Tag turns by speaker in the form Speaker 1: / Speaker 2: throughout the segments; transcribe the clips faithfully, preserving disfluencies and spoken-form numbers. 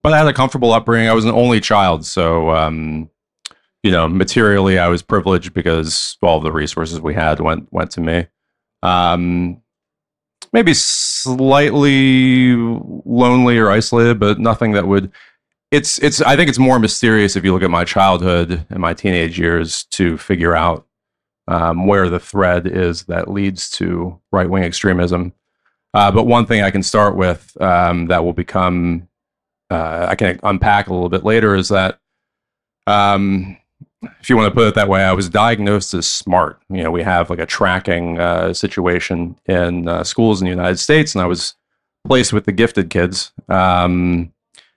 Speaker 1: But I had a comfortable upbringing. I was an only child, so um, you know, materially, I was privileged because all the resources we had went went to me. Um, maybe slightly lonely or isolated, but nothing that would. It's it's. I think it's more mysterious if you look at my childhood and my teenage years to figure out um, where the thread is that leads to right wing extremism. Uh, but one thing I can start with um, that will become uh, I can unpack a little bit later is that um, if you want to put it that way, I was diagnosed as smart. You know, we have like a tracking uh, situation in uh, schools in the United States, and I was placed with the gifted kids, um,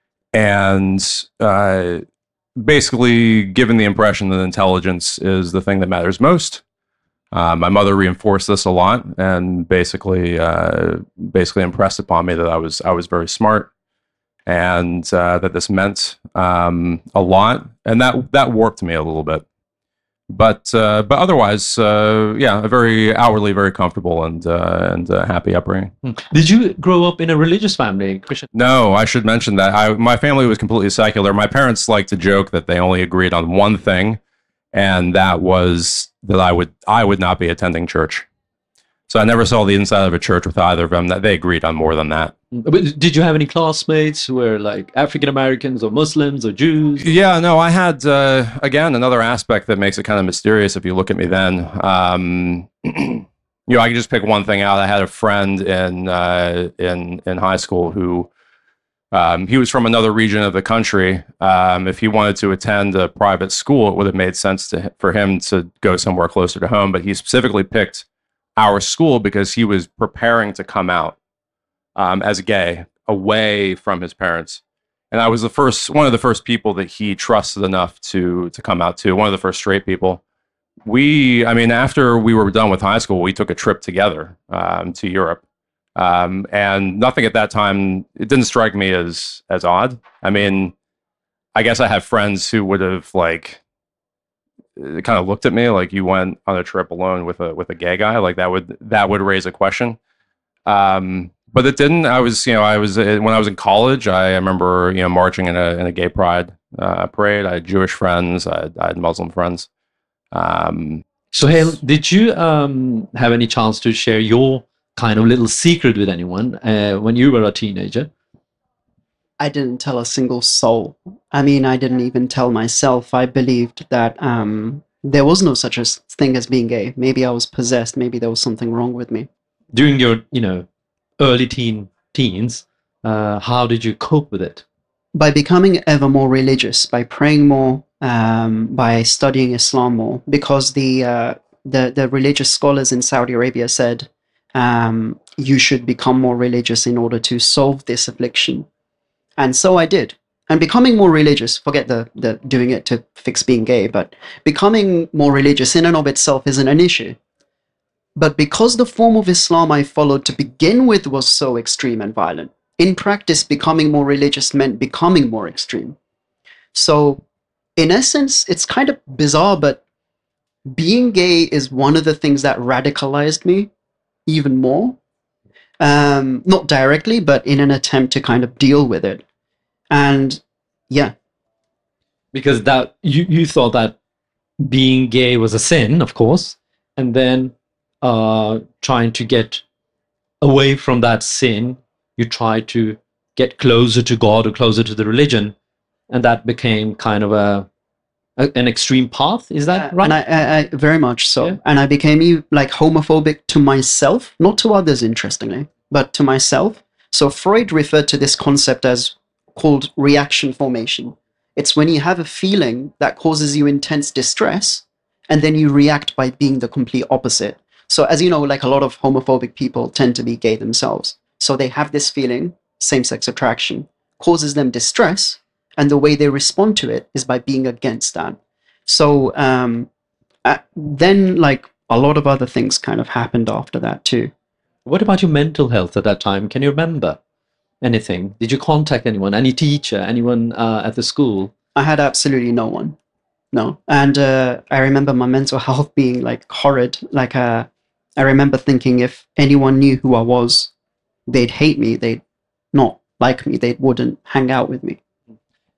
Speaker 1: and uh, basically given the impression that intelligence is the thing that matters most. Uh, my mother reinforced this a lot, and basically, uh, basically impressed upon me that I was I was very smart, and uh, that this meant um, a lot, and that that warped me a little bit. But uh, but otherwise, uh, yeah, a very outwardly very comfortable and uh, and uh, happy upbringing.
Speaker 2: Did you grow up in a religious family, Christian?
Speaker 1: No, I should mention that I, my family was completely secular. My parents like to joke that they only agreed on one thing, and that was that I would I would not be attending church. So I never saw the inside of a church with either of them. That they agreed on more than that.
Speaker 2: But did you have any classmates who were like African Americans or Muslims or Jews?
Speaker 1: Yeah, no, I had uh, again another aspect that makes it kind of mysterious. If you look at me, then um, you know I can just pick one thing out. I had a friend in uh, in in high school who um, he was from another region of the country. Um, if he wanted to attend a private school, it would have made sense to for him to go somewhere closer to home. But he specifically picked our school because he was preparing to come out um, as gay away from his parents. And I was the first, one of the first people that he trusted enough to to come out to, one of the first straight people. We, I mean, after we were done with high school, we took a trip together um, to Europe. Um, and nothing at that time, it didn't strike me as as odd. I mean, I guess I had friends who would have like, kind of looked at me like you went on a trip alone with a with a gay guy, like that would that would raise a question. Um, but it didn't. I was, you know, I was when I was in college. I remember, you know, marching in a in a gay pride uh, parade. I had Jewish friends. I had, I had Muslim friends. Um,
Speaker 2: Sohail, did you um, have any chance to share your kind of little secret with anyone uh, when you were a teenager?
Speaker 3: I didn't tell a single soul. I mean, I didn't even tell myself. I believed that um, there was no such a thing as being gay. Maybe I was possessed. Maybe there was something wrong with me.
Speaker 2: During your, you know, early teen teens, uh, how did you cope with it?
Speaker 3: By becoming ever more religious, by praying more, um, by studying Islam more, because the uh, the the religious scholars in Saudi Arabia said um, you should become more religious in order to solve this affliction. And so I did. And becoming more religious, forget the, the doing it to fix being gay, but becoming more religious in and of itself isn't an issue. But because the form of Islam I followed to begin with was so extreme and violent, in practice, becoming more religious meant becoming more extreme. So in essence, it's kind of bizarre, but being gay is one of the things that radicalized me even more. Um, not directly, but in an attempt to kind of deal with it. And yeah.
Speaker 2: Because that you, you thought that being gay was a sin, of course, and then uh, trying to get away from that sin, you try to get closer to God or closer to the religion, and that became kind of a, a an extreme path. Is that
Speaker 3: uh,
Speaker 2: right?
Speaker 3: And I, I, I very much so.
Speaker 2: Yeah.
Speaker 3: And I became like homophobic to myself, not to others, interestingly, but to myself. So Freud referred to this concept as called reaction formation. It's when you have a feeling that causes you intense distress, and then you react by being the complete opposite. So as you know, like a lot of homophobic people tend to be gay themselves. So they have this feeling, same-sex attraction, causes them distress, and the way they respond to it is by being against that. So um, uh, then like a lot of other things kind of happened after that too.
Speaker 2: What about your mental health at that time? Can you remember anything? Did you contact anyone, any teacher, anyone uh, at the school?
Speaker 3: I had absolutely no one. No. And uh, I remember my mental health being like horrid. Like uh, I remember thinking if anyone knew who I was, they'd hate me. They'd not like me. They wouldn't hang out with me.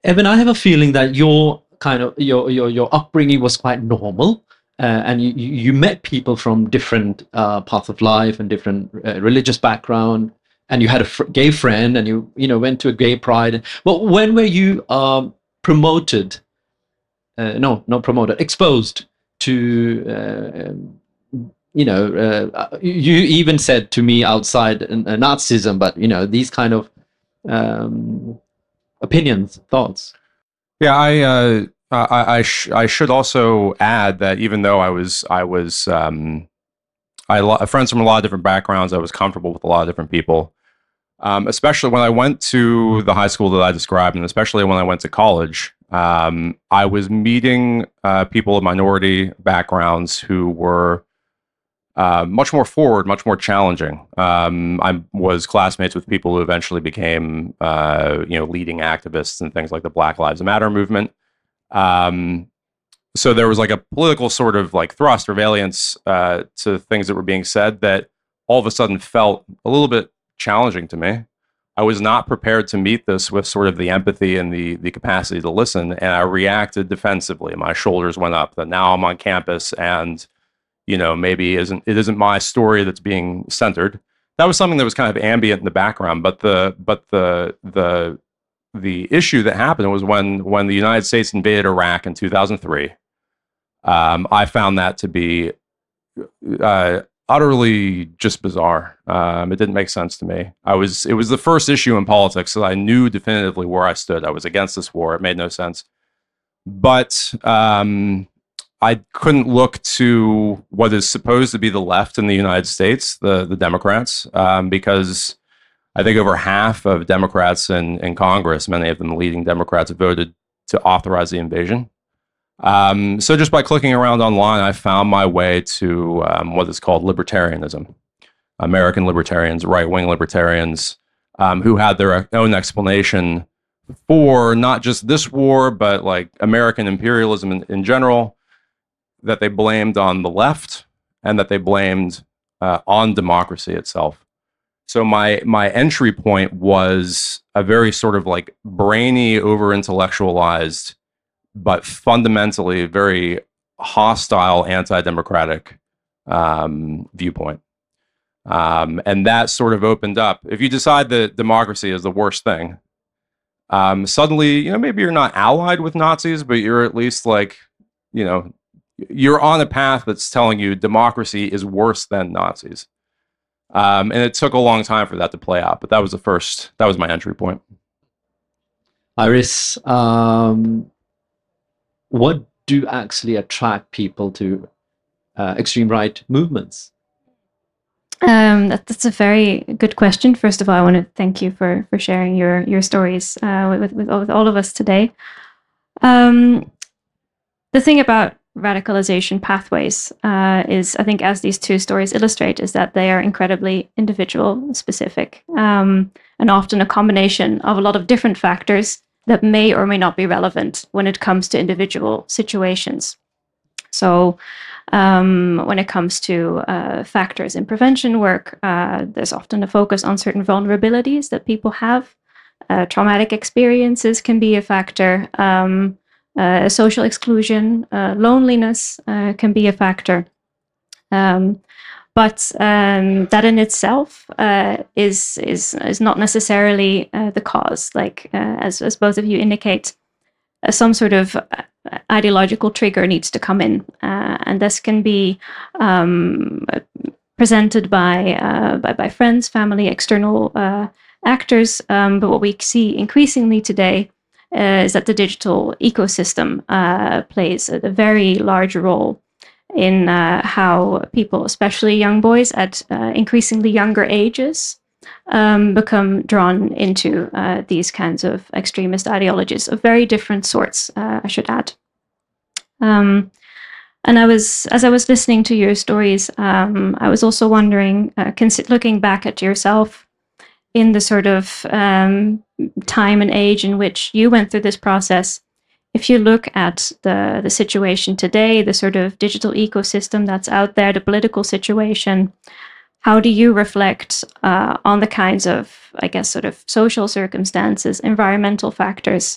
Speaker 2: Evan, I have a feeling that your kind of your your your upbringing was quite normal, uh, and you you you met people from different uh, paths of life and different uh, religious background, and you had a fr- gay friend, and you you know went to a gay pride. But when were you um, promoted? Uh, no, not promoted, exposed to. Uh, um, you know, uh, you even said to me outside uh, Nazism, but you know these kind of um, opinions, thoughts.
Speaker 1: Yeah, I uh, I I, sh- I should also add that even though I was I was um, I lo- friends from a lot of different backgrounds, I was comfortable with a lot of different people. Um, especially when I went to the high school that I described, and especially when I went to college, um, I was meeting uh, people of minority backgrounds who were uh, much more forward, much more challenging. Um, I was classmates with people who eventually became, uh, you know, leading activists and things like the Black Lives Matter movement. Um, so there was like a political sort of like thrust or valiance uh, to things that were being said that all of a sudden felt a little bit challenging to me. I was not prepared to meet this with sort of the empathy and the the capacity to listen, and I reacted defensively. My shoulders went up. That now I'm on campus, and you know maybe isn't it isn't my story that's being centered. That was something that was kind of ambient in the background, but the but the the the issue that happened was when when the United States invaded Iraq in two thousand three. Um, I found that to be uh, utterly just bizarre. Um, it didn't make sense to me. I was it was the first issue in politics that I knew definitively where I stood. I was against this war. It made no sense. But um, I couldn't look to what is supposed to be the left in the United States, the the Democrats, um, because I think over half of Democrats in, in Congress, many of them leading Democrats, voted to authorize the invasion. Um, so just by clicking around online, I found my way to um, what is called libertarianism. American libertarians, right-wing libertarians, um, who had their own explanation for not just this war, but like American imperialism in, in general, that they blamed on the left and that they blamed uh, on democracy itself. So my my entry point was a very sort of like brainy, over-intellectualized, but fundamentally very hostile, anti-democratic um, viewpoint. Um, and that sort of opened up. If you decide that democracy is the worst thing, um, suddenly, you know, maybe you're not allied with Nazis, but you're at least like, you know, you're on a path that's telling you democracy is worse than Nazis. Um, and it took a long time for that to play out, but that was the first, that was my entry point.
Speaker 2: Iris, um, what do actually attract people to uh, extreme right movements?
Speaker 4: Um, that, that's a very good question. First of all, I want to thank you for for sharing your your stories uh, with, with with all of us today. Um, the thing about radicalization pathways uh, is, I think, as these two stories illustrate, is that they are incredibly individual specific, um, and often a combination of a lot of different factors that may or may not be relevant when it comes to individual situations. So um, when it comes to uh, factors in prevention work, uh, there's often a focus on certain vulnerabilities that people have. Uh, traumatic experiences can be a factor. Um, uh, social exclusion, uh, loneliness uh, can be a factor. Um, but um, that in itself uh, is is is not necessarily uh, the cause. Like uh, as as both of you indicate, uh, some sort of ideological trigger needs to come in, uh, and this can be um, presented by, uh, by by friends, family, external uh, actors. Um, but what we see increasingly today uh, is that the digital ecosystem uh, plays a, a very large role in uh, how people, especially young boys at uh, increasingly younger ages, um, become drawn into uh, these kinds of extremist ideologies of very different sorts, uh, I should add. Um, and I was, as I was listening to your stories, um, I was also wondering, uh, cons- looking back at yourself in the sort of um, time and age in which you went through this process, if you look at the, the situation today, the sort of digital ecosystem that's out there, the political situation, how do you reflect uh, on the kinds of, I guess, sort of social circumstances, environmental factors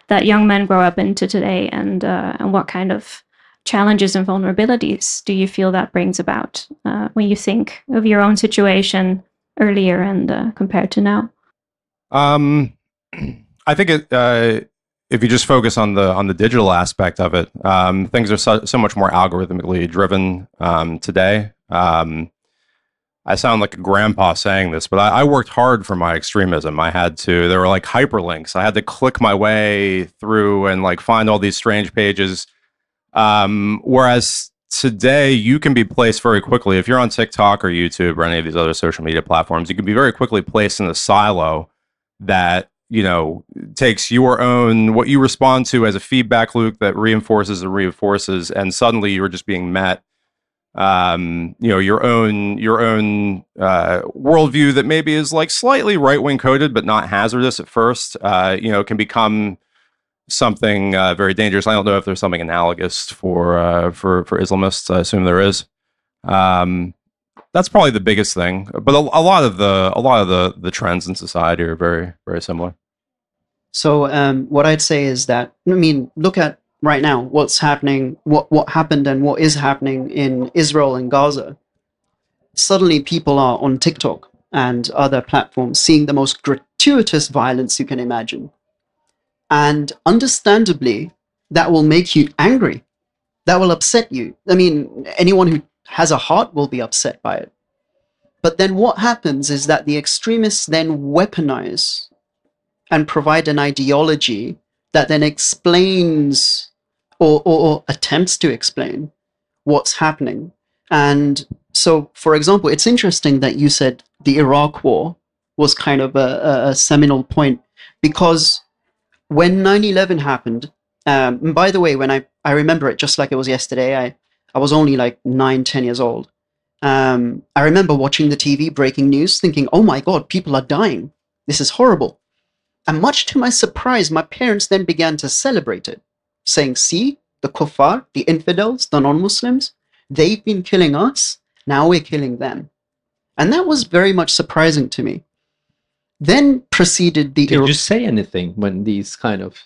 Speaker 4: that young men grow up into today, and uh, and what kind of challenges and vulnerabilities do you feel that brings about uh, when you think of your own situation earlier and uh, compared to now?
Speaker 1: Um, I think it, uh, if you just focus on the on the digital aspect of it, um, things are so, so much more algorithmically driven um, today. Um, I sound like a grandpa saying this, but I, I worked hard for my extremism. I had to. There were like hyperlinks. I had to click my way through and like find all these strange pages. Um, whereas today, you can be placed very quickly if you're on TikTok or YouTube or any of these other social media platforms. You can be very quickly placed in a silo that, you know, takes your own, what you respond to as a feedback loop that reinforces and reinforces, and suddenly you're just being met, um, you know, your own your own uh, worldview that maybe is like slightly right wing coded, but not hazardous at first. Uh, you know, can become something uh, very dangerous. I don't know if there's something analogous for uh, for for Islamists. I assume there is. Um, that's probably the biggest thing, but a, a lot of the a lot of the the trends in society are very very similar.
Speaker 3: So um, what I'd say is that, I mean, look at right now what's happening, what what happened and what is happening in Israel and Gaza. Suddenly, people are on TikTok and other platforms seeing the most gratuitous violence you can imagine, and understandably, that will make you angry. That will upset you. I mean, anyone who has a heart will be upset by it. But then what happens is that the extremists then weaponize and provide an ideology that then explains or, or, or attempts to explain what's happening. And so, for example, it's interesting that you said the Iraq War was kind of a, a seminal point, because when nine eleven happened, um, and by the way, when I, I remember it just like it was yesterday, I, I was only like nine, ten years old. Um, I remember watching the T V, breaking news, thinking, oh my God, people are dying. This is horrible. And much to my surprise, my parents then began to celebrate it, saying, see, the kuffar, the infidels, the non-Muslims, they've been killing us, now we're killing them. And that was very much surprising to me. Then proceeded the...
Speaker 2: Did you say anything when these kind of...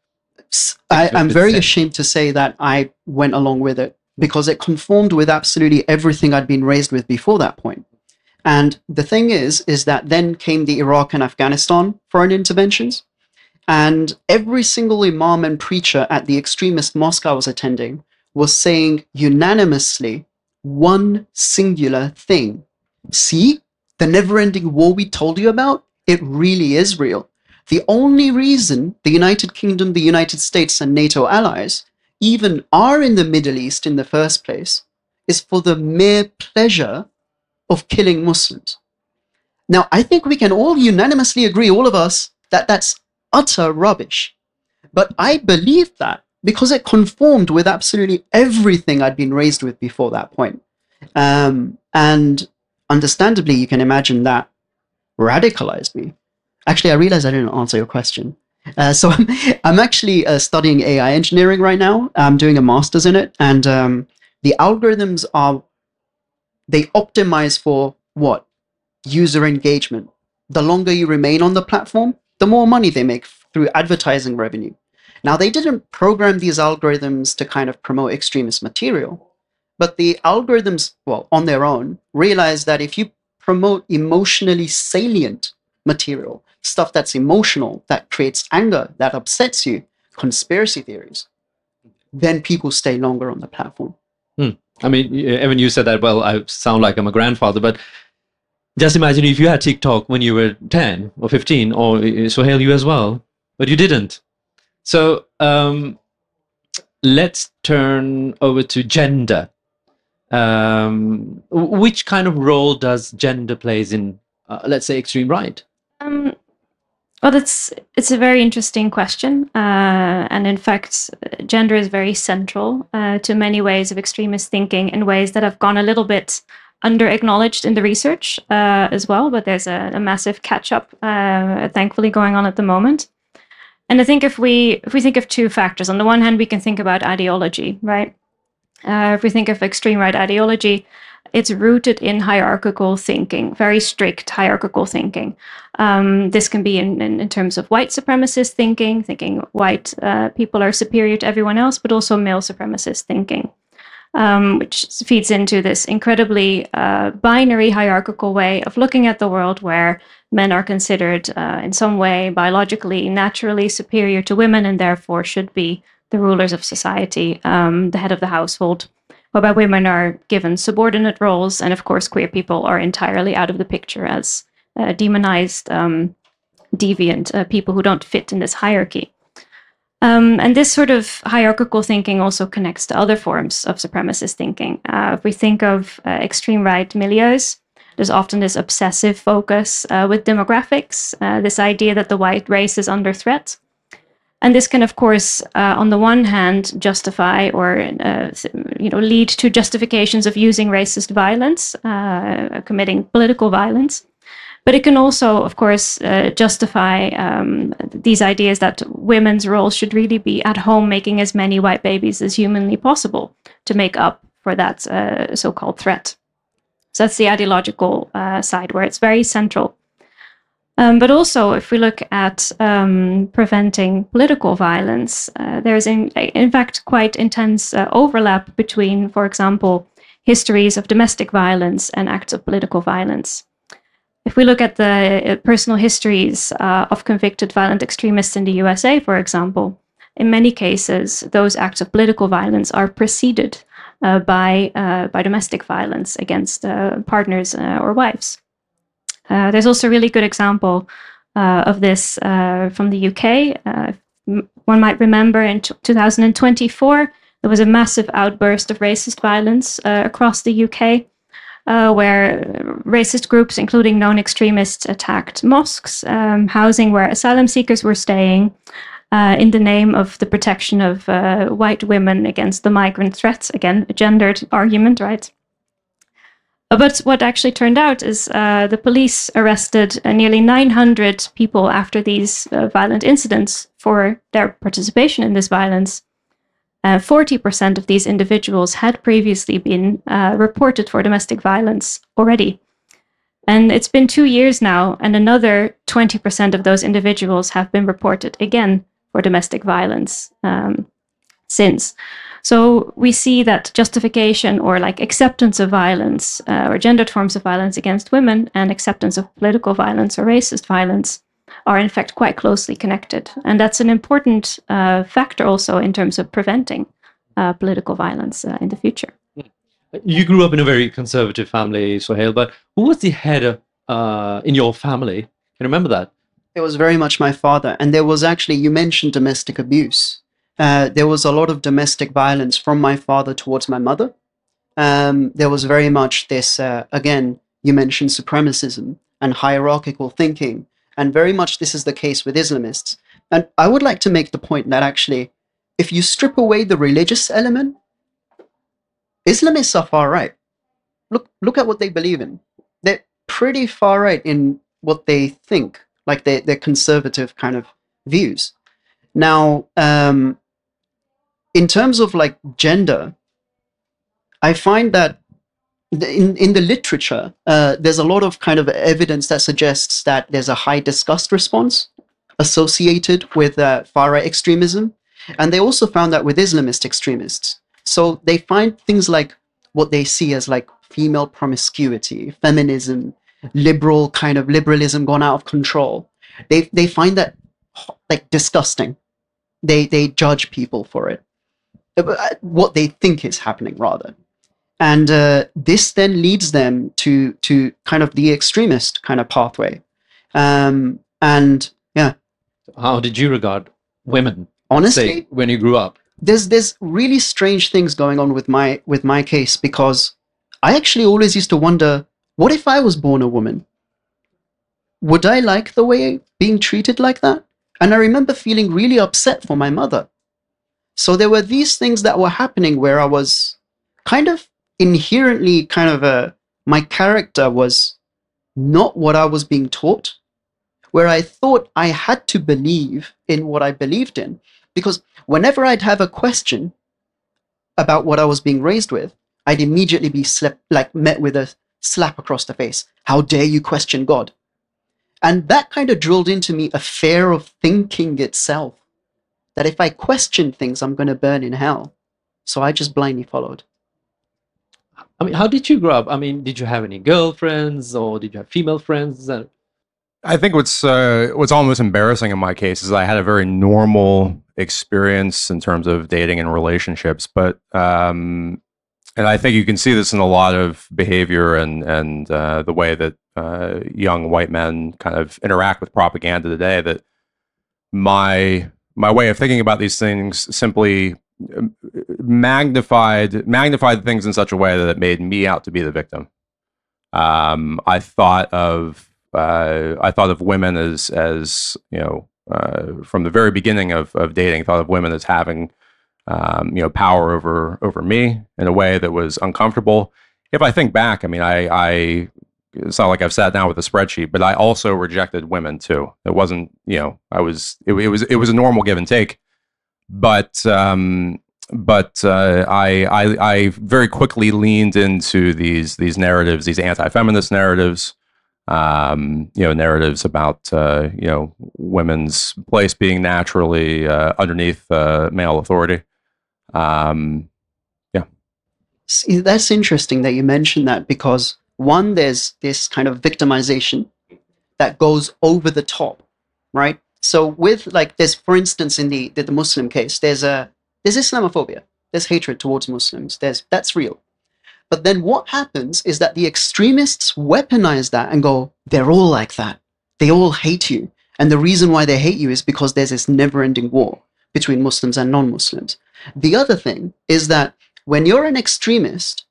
Speaker 3: I, I'm very ashamed to say that I went along with it, because it conformed with absolutely everything I'd been raised with before that point. And the thing is, is that then came the Iraq and Afghanistan foreign interventions. And every single imam and preacher at the extremist mosque I was attending was saying unanimously one singular thing. See, the never-ending war we told you about, it really is real. The only reason the United Kingdom, the United States, and NATO allies even are in the Middle East in the first place is for the mere pleasure of killing Muslims. Now, I think we can all unanimously agree, all of us, that that's utter rubbish. But I believed that because it conformed with absolutely everything I'd been raised with before that point. Um, and understandably, you can imagine that radicalized me. Actually, I realized I didn't answer your question. Uh, so I'm, I'm actually uh, studying A I engineering right now. I'm doing a master's in it. And um, the algorithms are, they optimize for what? User engagement. The longer you remain on the platform, the more money they make through advertising revenue. Now, they didn't program these algorithms to kind of promote extremist material, but the algorithms, well, on their own, realize that if you promote emotionally salient material, stuff that's emotional, that creates anger, that upsets you, conspiracy theories, then people stay longer on the platform.
Speaker 2: Hmm. I mean, Evan, you said that, well, I sound like I'm a grandfather, but just imagine if you had TikTok when you were ten or fifteen, or Sohail, you as well, but you didn't. So um, let's turn over to gender. Um, which kind of role does gender plays in, uh, let's say, extreme right?
Speaker 4: Um, well, it's it's a very interesting question, uh, and in fact, gender is very central uh, to many ways of extremist thinking in ways that have gone a little bit under-acknowledged in the research uh, as well. But there's a, a massive catch-up, uh, thankfully, going on at the moment. And I think if we if we think of two factors, on the one hand, we can think about ideology, right? Uh, if we think of extreme right ideology, it's rooted in hierarchical thinking, very strict hierarchical thinking. Um, this can be in, in, in terms of white supremacist thinking, thinking white uh, people are superior to everyone else, but also male supremacist thinking, um, which feeds into this incredibly uh, binary hierarchical way of looking at the world, where men are considered uh, in some way biologically, naturally superior to women, and therefore should be the rulers of society, um, the head of the household, whereby women are given subordinate roles, and of course queer people are entirely out of the picture as uh, demonized, um, deviant uh, people who don't fit in this hierarchy. Um, and this sort of hierarchical thinking also connects to other forms of supremacist thinking. Uh, if we think of uh, extreme right milieus, there's often this obsessive focus uh, with demographics, uh, this idea that the white race is under threat. And this can, of course, uh, on the one hand, justify or uh, you know lead to justifications of using racist violence, uh, committing political violence. But it can also, of course, uh, justify um, these ideas that women's role should really be at home making as many white babies as humanly possible to make up for that uh, so-called threat. So that's the ideological uh, side, where it's very central. Um, but also, if we look at um, preventing political violence, uh, there's in, in fact quite intense uh, overlap between, for example, histories of domestic violence and acts of political violence. If we look at the uh, personal histories uh, of convicted violent extremists in the U S A, for example, in many cases, those acts of political violence are preceded uh, by, uh, by domestic violence against uh, partners uh, or wives. Uh, there's also a really good example uh, of this uh, from the U K. Uh, one might remember in t- two thousand twenty-four, there was a massive outburst of racist violence uh, across the U K, uh, where racist groups, including known extremists, attacked mosques, um, housing where asylum seekers were staying, uh, in the name of the protection of uh, white women against the migrant threats. Again, a gendered argument, right? But what actually turned out is uh, the police arrested uh, nearly nine hundred people after these uh, violent incidents for their participation in this violence. Uh, forty percent of these individuals had previously been uh, reported for domestic violence already. And it's been two years now, and another twenty percent of those individuals have been reported again for domestic violence um, since. So we see that justification or like acceptance of violence uh, or gendered forms of violence against women and acceptance of political violence or racist violence are in fact quite closely connected. And that's an important uh, factor also in terms of preventing uh, political violence uh, in the future.
Speaker 2: You grew up in a very conservative family, Sohail, but who was the head uh, in your family? Can you remember that?
Speaker 3: It was very much my father. And there was actually, you mentioned domestic abuse. Uh, there was a lot of domestic violence from my father towards my mother. Um, there was very much this, uh, again, you mentioned supremacism and hierarchical thinking, and very much this is the case with Islamists. And I would like to make the point that actually, if you strip away the religious element, Islamists are far right. Look, look at what they believe in. They're pretty far right in what they think, like their, their conservative kind of views. Now, um, in terms of like gender, I find that in, in the literature, uh, there's a lot of kind of evidence that suggests that there's a high disgust response associated with uh, far-right extremism. And they also found that with Islamist extremists. So they find things like what they see as like female promiscuity, feminism, liberal kind of liberalism gone out of control. They they find that like disgusting. They they judge people for it. What they think is happening, rather. And uh, this then leads them to to kind of the extremist kind of pathway. Um, and yeah.
Speaker 2: How did you regard women?
Speaker 3: Honestly,
Speaker 2: say, when you grew up?
Speaker 3: There's there's really strange things going on with my with my case, because I actually always used to wonder, what if I was born a woman? Would I like the way being treated like that? And I remember feeling really upset for my mother. So there were these things that were happening where I was kind of inherently kind of a, my character was not what I was being taught, where I thought I had to believe in what I believed in. Because whenever I'd have a question about what I was being raised with, I'd immediately be slap, like met with a slap across the face. How dare you question God? And that kind of drilled into me a fear of thinking itself. That if I question things, I'm going to burn in hell. So I just blindly followed.
Speaker 2: I mean, how did you grow up? I mean, did you have any girlfriends or did you have female friends? That...
Speaker 1: I think what's uh, what's almost embarrassing in my case is I had a very normal experience in terms of dating and relationships, but um, and I think you can see this in a lot of behavior and and uh, the way that uh, young white men kind of interact with propaganda today. That my my way of thinking about these things simply magnified magnified things in such a way that it made me out to be the victim. Um, I thought of uh, I thought of women as as you know uh, from the very beginning of of dating. Thought of women as having um, you know power over over me in a way that was uncomfortable. If I think back, I mean, I, I it's not like I've sat down with a spreadsheet, but I also rejected women too. It wasn't you know I was it, it was it was a normal give and take. But um, but uh, I, I I very quickly leaned into these these narratives, these anti-feminist narratives, um, you know, narratives about uh, you know women's place being naturally uh, underneath uh, male authority. Um, yeah,
Speaker 3: See, that's interesting that you mentioned that, because one, there's this kind of victimization that goes over the top, right? So with like there's, for instance, in the, the the Muslim case, there's a there's Islamophobia, there's hatred towards Muslims, there's that's real. But then what happens is that the extremists weaponize that and go, they're all like that. They all hate you. And the reason why they hate you is because there's this never-ending war between Muslims and non-Muslims. The other thing is that when you're an extremist,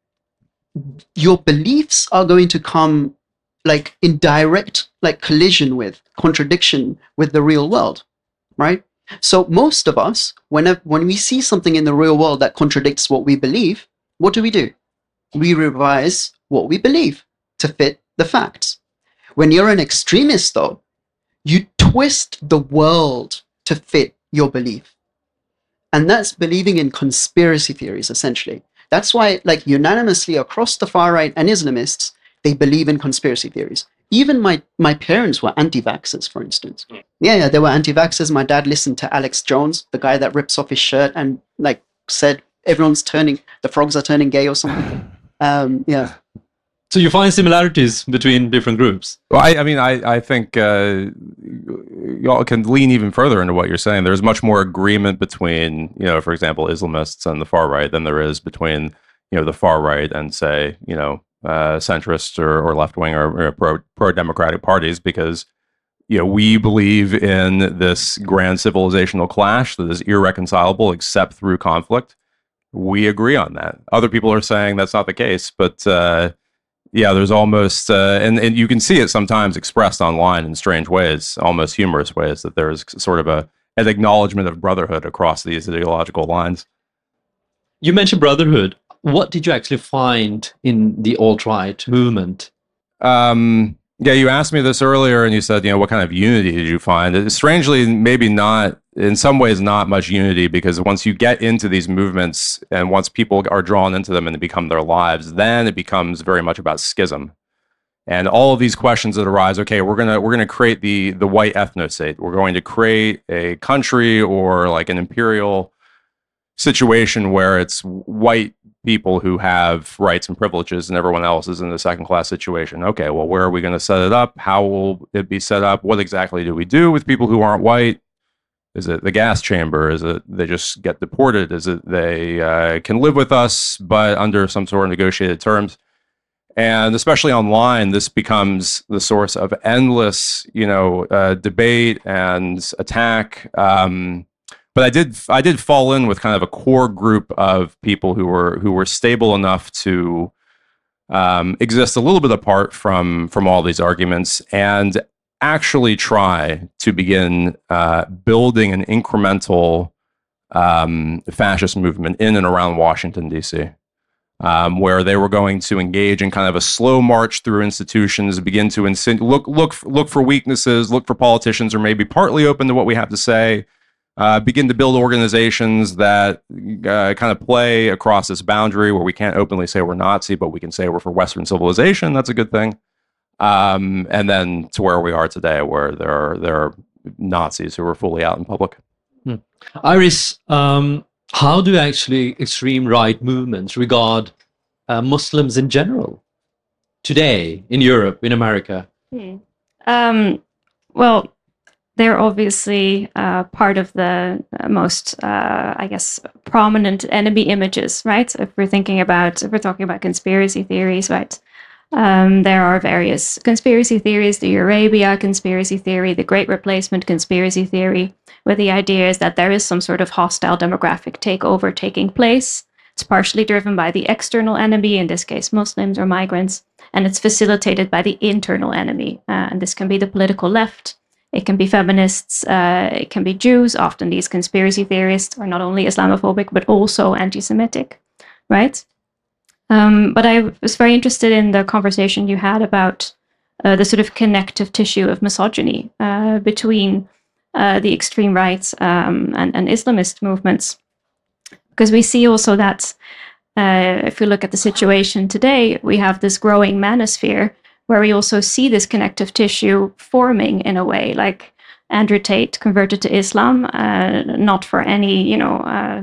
Speaker 3: your beliefs are going to come like in direct like collision with, contradiction with the real world, right? So most of us, whenever when we see something in the real world that contradicts what we believe, what do we do? We revise what we believe to fit the facts. When you're an extremist, though, you twist the world to fit your belief. And that's believing in conspiracy theories, essentially. That's why, like, unanimously across the far right and Islamists, they believe in conspiracy theories. Even my, my parents were anti-vaxxers, for instance. Yeah, yeah, they were anti-vaxxers. My dad listened to Alex Jones, the guy that rips off his shirt and, like, said everyone's turning, the frogs are turning gay or something. Um, yeah.
Speaker 2: So you find similarities between different groups?
Speaker 1: Well, I, I mean, I, I think uh, y'all can lean even further into what you're saying. There's much more agreement between, you know, for example, Islamists and the far right than there is between, you know, the far right and, say, you know, uh, centrist or, or left wing or, or pro pro democratic parties, because, you know, we believe in this grand civilizational clash that is irreconcilable except through conflict. We agree on that. Other people are saying that's not the case, but. Uh, Yeah, there's almost, uh, and, and you can see it sometimes expressed online in strange ways, almost humorous ways, that there's sort of a an acknowledgement of brotherhood across these ideological lines.
Speaker 2: You mentioned brotherhood. What did you actually find in the alt-right movement?
Speaker 1: Um, yeah, you asked me this earlier, and you said, you know, what kind of unity did you find? It's strangely, maybe not, in some ways, not much unity, because once you get into these movements and once people are drawn into them and they become their lives, then it becomes very much about schism. And all of these questions that arise, okay, we're gonna we're gonna create the the white ethnostate. We're going to create a country or like an imperial situation where it's white people who have rights and privileges and everyone else is in a second class situation. Okay, well, where are we going to set it up? How will it be set up? What exactly do we do with people who aren't white? Is it the gas chamber? Is it they just get deported? Is it they uh, can live with us, but under some sort of negotiated terms? And especially online, this becomes the source of endless, you know, uh, debate and attack. Um, but I did, I did fall in with kind of a core group of people who were who were stable enough to um, exist a little bit apart from from all these arguments and actually try to begin uh, building an incremental um, fascist movement in and around Washington, D C, um, where they were going to engage in kind of a slow march through institutions, begin to insin- look look look for weaknesses, look for politicians who are maybe partly open to what we have to say, uh, begin to build organizations that uh, kind of play across this boundary where we can't openly say we're Nazi, but we can say we're for Western civilization. That's a good thing. Um, and then to where we are today, where there are there are Nazis who are fully out in public.
Speaker 2: Hmm. Iris, um, how do actually extreme right movements regard uh, Muslims in general today in Europe, in America?
Speaker 4: Hmm. Um, well, they're obviously uh, part of the uh, most, uh, I guess, prominent enemy images, right? If we're thinking about, if we're talking about conspiracy theories, right? Um, there are various conspiracy theories, the Eurabia conspiracy theory, the Great Replacement conspiracy theory, where the idea is that there is some sort of hostile demographic takeover taking place. It's partially driven by the external enemy, in this case, Muslims or migrants, and it's facilitated by the internal enemy. Uh, and this can be the political left, it can be feminists, uh, it can be Jews. Often these conspiracy theorists are not only Islamophobic, but also anti-Semitic, right? Um, but I was very interested in the conversation you had about uh, the sort of connective tissue of misogyny uh, between uh, the extreme right um, and, and Islamist movements. Because we see also that uh, if we look at the situation today, we have this growing manosphere where we also see this connective tissue forming in a way, like Andrew Tate converted to Islam, uh, not for any, you know, uh,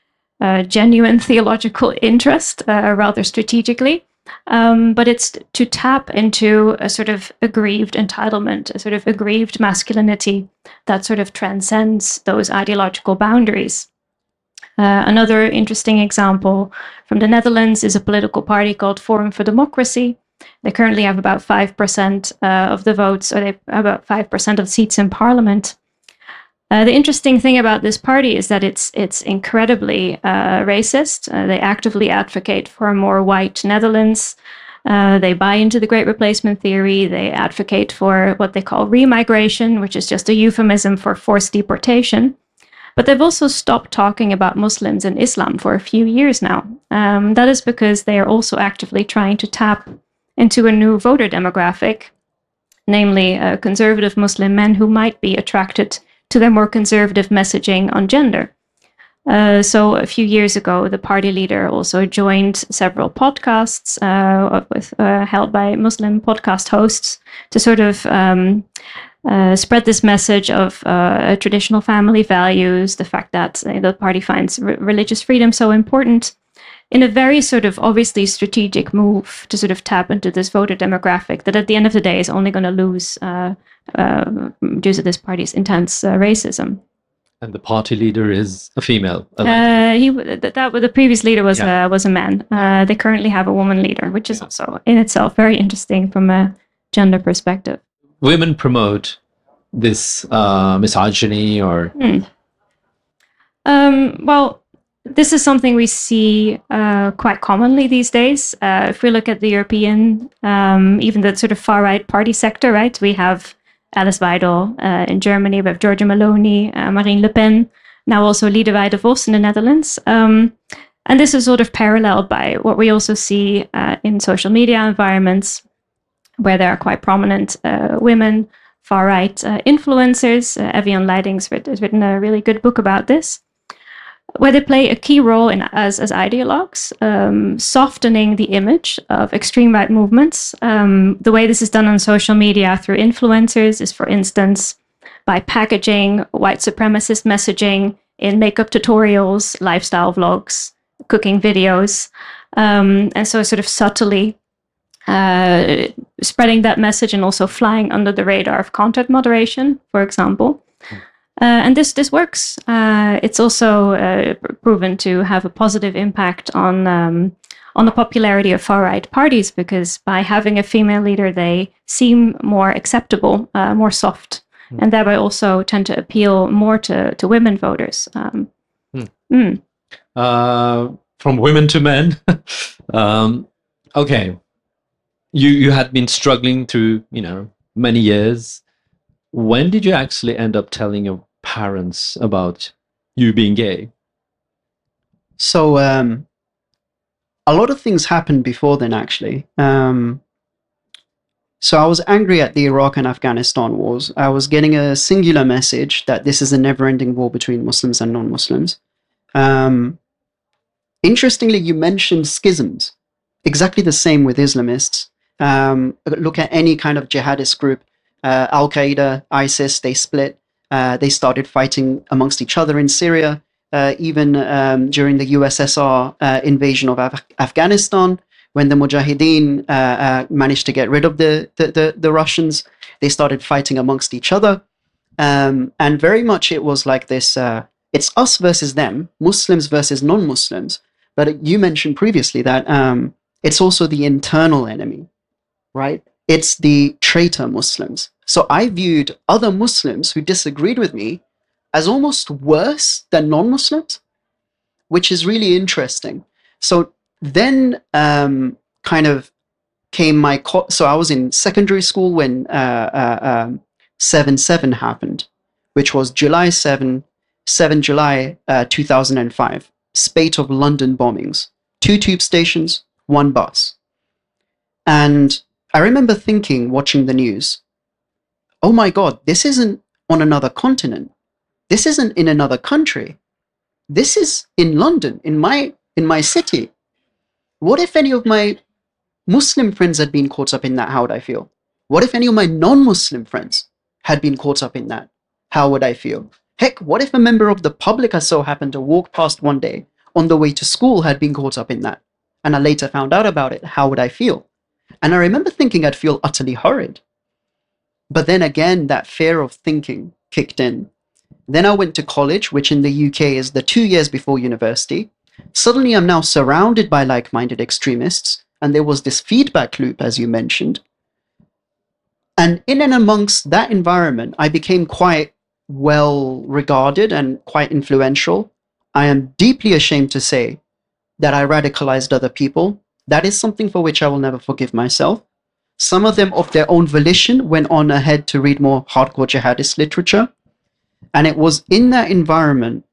Speaker 4: uh, genuine theological interest, uh, rather strategically, um, but it's to tap into a sort of aggrieved entitlement, a sort of aggrieved masculinity that sort of transcends those ideological boundaries. Uh, another interesting example from the Netherlands is a political party called Forum for Democracy. They currently have about five percent uh, of the votes, or they have about five percent of seats in parliament. Uh, the interesting thing about this party is that it's it's incredibly uh, racist. Uh, they actively advocate for a more white Netherlands. Uh, they buy into the Great Replacement theory. They advocate for what they call remigration, which is just a euphemism for forced deportation. But they've also stopped talking about Muslims and Islam for a few years now. Um, that is because they are also actively trying to tap into a new voter demographic, namely uh, conservative Muslim men who might be attracted to their more conservative messaging on gender. Uh, so a few years ago, the party leader also joined several podcasts uh, with, uh, held by Muslim podcast hosts to sort of um, uh, spread this message of uh, traditional family values, the fact that uh, the party finds re- religious freedom so important, in a very sort of obviously strategic move to sort of tap into this voter demographic that at the end of the day is only going to lose uh, uh, due to this party's intense uh, racism.
Speaker 2: And the party leader is a female.
Speaker 4: Uh, he that, that the previous leader was
Speaker 2: Yeah.
Speaker 4: uh, was a man. Uh, they currently have a woman leader, which is
Speaker 2: Yeah.
Speaker 4: also in itself very interesting from a gender perspective.
Speaker 2: Women promote this uh, misogyny or...
Speaker 4: Hmm. Um, well, this is something we see uh, quite commonly these days. Uh, if we look at the European, um, even the sort of far-right party sector, right? We have Alice Weidel uh, in Germany, we have Giorgia Meloni, uh, Marine Le Pen, now also Liedewij de Vos in the Netherlands. Um, and this is sort of paralleled by what we also see uh, in social media environments, where there are quite prominent uh, women, far-right uh, influencers. Uh, Evian Leidings has written a really good book about this, where they play a key role in as, as ideologues, um, softening the image of extreme right movements. Um, the way this is done on social media through influencers is, for instance, by packaging white supremacist messaging in makeup tutorials, lifestyle vlogs, cooking videos, um, and so sort of subtly uh, spreading that message and also flying under the radar of content moderation, for example. Uh, and this this works. Uh, it's also uh, pr- proven to have a positive impact on um, on the popularity of far right parties, because by having a female leader, they seem more acceptable, uh, more soft,
Speaker 2: Mm.
Speaker 4: and thereby also tend to appeal more to to women voters. Um,
Speaker 2: Mm.
Speaker 4: mm.
Speaker 2: uh, from women to men. um, okay, you you had been struggling through, you know, many years. When did you actually end up telling your parents about you being gay?
Speaker 3: So um, a lot of things happened before then, actually. Um, So I was angry at the Iraq and Afghanistan wars. I was getting a singular message that this is a never-ending war between Muslims and non-Muslims. Um, interestingly, you mentioned schisms. Exactly the same with Islamists. Um, look at any kind of jihadist group. Uh, Al-Qaeda, ISIS, they split. Uh, they started fighting amongst each other in Syria. Uh, even um, during the U S S R uh, invasion of Af- Afghanistan, when the Mujahideen uh, uh, managed to get rid of the, the, the, the Russians, they started fighting amongst each other. Um, and very much it was like this, uh, it's us versus them, Muslims versus non-Muslims. But you mentioned previously that um, it's also the internal enemy, right? It's the traitor Muslims. So I viewed other Muslims who disagreed with me as almost worse than non-Muslims, which is really interesting. So then um, kind of came my... Co- so I was in secondary school when uh, uh, um, seven seven happened, which was July seventh, seventh July uh, two thousand five. Spate of London bombings. Two tube stations, one bus. And I remember thinking, watching the news, oh my God, this isn't on another continent. This isn't in another country. This is in London, in my in my city. What if any of my Muslim friends had been caught up in that? How would I feel? What if any of my non-Muslim friends had been caught up in that? How would I feel? Heck, what if a member of the public I so happened to walk past one day on the way to school had been caught up in that? And I later found out about it. How would I feel? And I remember thinking I'd feel utterly horrid. But then again, that fear of thinking kicked in. Then I went to college, which in the U K is the two years before university. Suddenly I'm now surrounded by like-minded extremists, and there was this feedback loop, as you mentioned. And in and amongst that environment, I became quite well regarded and quite influential. I am deeply ashamed to say that I radicalized other people. That is something for which I will never forgive myself. Some of them, of their own volition, went on ahead to read more hardcore jihadist literature. And it was in that environment,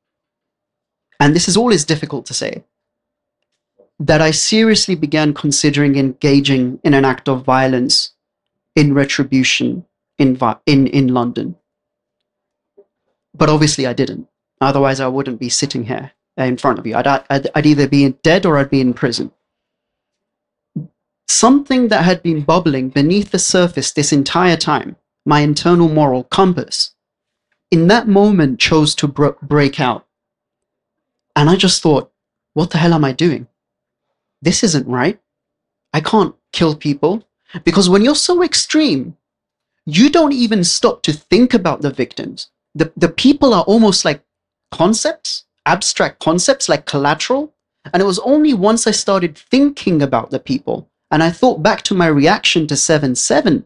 Speaker 3: and this is always difficult to say, that I seriously began considering engaging in an act of violence in retribution in, in, in London. But obviously I didn't. Otherwise I wouldn't be sitting here in front of you. I'd, I'd, I'd either be dead or I'd be in prison. Something that had been bubbling beneath the surface this entire time, my internal moral compass, in that moment chose to bro- break out. And I just thought, what the hell am I doing? This isn't right. I can't kill people. Because when you're so extreme, you don't even stop to think about the victims. The, the people are almost like concepts, abstract concepts, like collateral. And it was only once I started thinking about the people, and I thought back to my reaction to seven seven,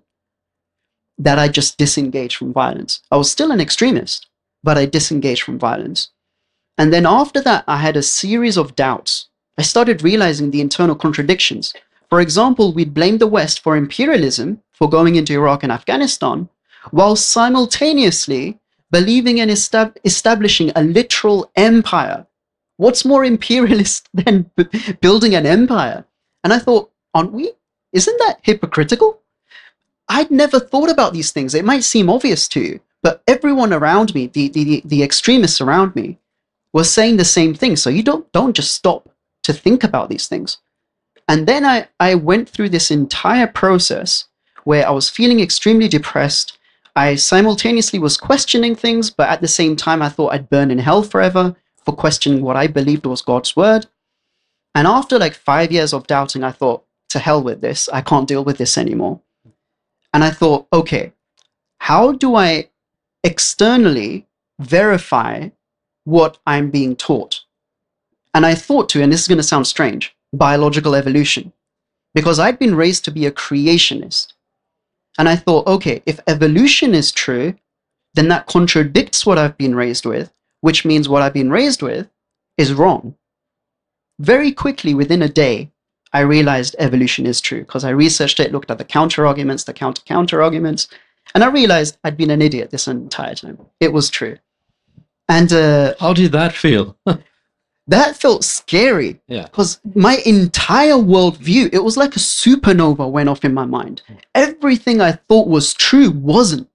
Speaker 3: that I just disengaged from violence. I was still an extremist, but I disengaged from violence. And then after that, I had a series of doubts. I started realizing the internal contradictions. For example, we'd blame the West for imperialism, for going into Iraq and Afghanistan, while simultaneously believing in estab- establishing a literal empire. What's more imperialist than b- building an empire? And I thought, aren't we? Isn't that hypocritical? I'd never thought about these things. It might seem obvious to you, but everyone around me, the, the, the extremists around me, were saying the same thing. So you don't, don't just stop to think about these things. And then I, I went through this entire process where I was feeling extremely depressed. I simultaneously was questioning things, but at the same time, I thought I'd burn in hell forever for questioning what I believed was God's word. And after like five years of doubting, I thought, to hell with this. I can't deal with this anymore. And I thought, okay, how do I externally verify what I'm being taught? And I thought to, and this is going to sound strange, biological evolution, because I'd been raised to be a creationist. And I thought, okay, if evolution is true, then that contradicts what I've been raised with, which means what I've been raised with is wrong. Very quickly, within a day, I realized evolution is true because I researched it, looked at the counter arguments, the counter counter arguments, and I realized I'd been an idiot this entire time. It was true. And uh,
Speaker 2: how did that feel?
Speaker 3: That felt scary.
Speaker 2: Yeah.
Speaker 3: Because my entire worldview, it was like a supernova went off in my mind. Everything I thought was true wasn't.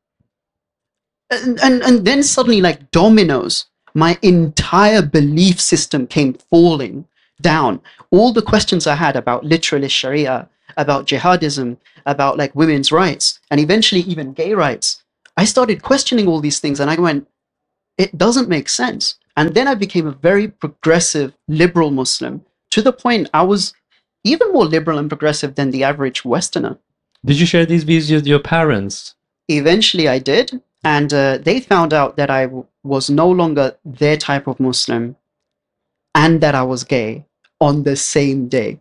Speaker 3: And, and, and then suddenly, like dominoes, my entire belief system came falling down. All the questions I had about literalist Sharia, about jihadism, about like women's rights, and eventually even gay rights, I started questioning all these things and I went, it doesn't make sense. And then I became a very progressive, liberal Muslim to the point I was even more liberal and progressive than the average Westerner.
Speaker 2: Did you share these views with your parents?
Speaker 3: Eventually I did. And uh, they found out that I w- was no longer their type of Muslim and that I was gay on the same day.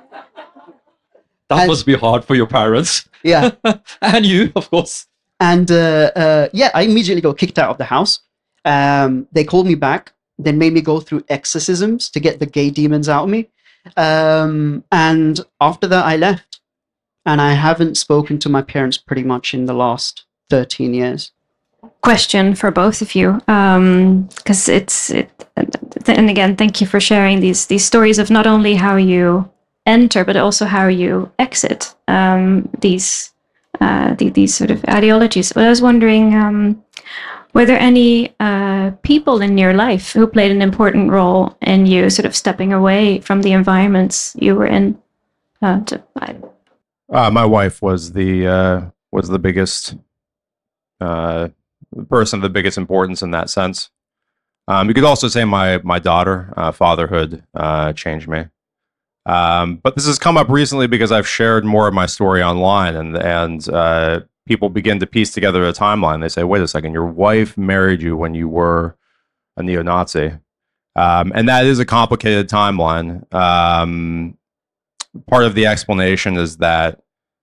Speaker 2: That
Speaker 3: And-
Speaker 2: must be hard for your parents.
Speaker 3: Yeah.
Speaker 2: And you, of course.
Speaker 3: And uh, uh, yeah, I immediately got kicked out of the house. Um, they called me back, then made me go through exorcisms to get the gay demons out of me. Um, and after that, I left. And I haven't spoken to my parents pretty much in the last thirteen years.
Speaker 4: Question for both of you, because it's it, and again, thank you for sharing these these stories of not only how you enter, but also how you exit um, these uh, the, these sort of ideologies. But I was wondering, um, were there any uh, people in your life who played an important role in you sort of stepping away from the environments you were in? Uh, to, I,
Speaker 1: Uh, my wife was the uh, was the biggest uh, person of the biggest importance in that sense. Um, you could also say my my daughter, uh, fatherhood, uh, changed me. Um, but this has come up recently because I've shared more of my story online, and and uh, people begin to piece together a timeline. They say, "Wait a second, your wife married you when you were a neo-Nazi," um, and that is a complicated timeline. Um, part of the explanation is that